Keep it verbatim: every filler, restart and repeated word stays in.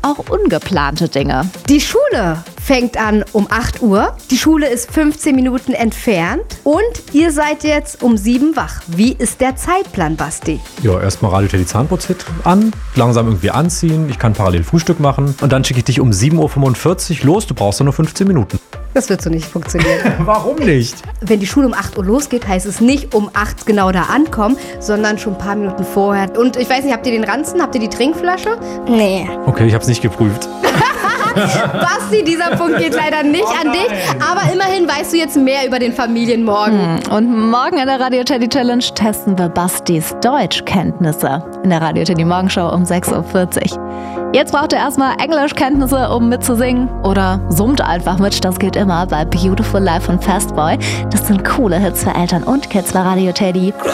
auch ungeplante Dinge. Die Schule fängt an um acht Uhr. Die Schule ist fünfzehn Minuten entfernt. Und ihr seid jetzt um sieben wach. Wie ist der Zeitplan, Basti? Ja, erstmal Radio Teddy Zahnputzhit an, langsam irgendwie anziehen. Ich kann parallel Frühstück machen. Und dann schicke ich dich um sieben Uhr fünfundvierzig los. Du brauchst nur fünfzehn Minuten. Das wird so nicht funktionieren. Warum nicht? Wenn die Schule um acht Uhr losgeht, heißt es nicht um acht genau da ankommen, sondern schon ein paar Minuten vorher. Und ich weiß nicht, habt ihr den Ranzen? Habt ihr die Trinkflasche? Nee. Okay, ich hab's nicht geprüft. Basti, dieser Punkt geht leider nicht Oh an dich. Aber immerhin weißt du jetzt mehr über den Familienmorgen. Und morgen in der Radio Teddy Challenge testen wir Bastis Deutschkenntnisse. In der Radio Teddy Morgenshow um sechs Uhr vierzig. Jetzt braucht ihr erstmal Englischkenntnisse, um mitzusingen. Oder summt einfach mit, das geht immer bei Beautiful Life von Fastboy. Das sind coole Hits für Eltern und Kids bei Radio Teddy.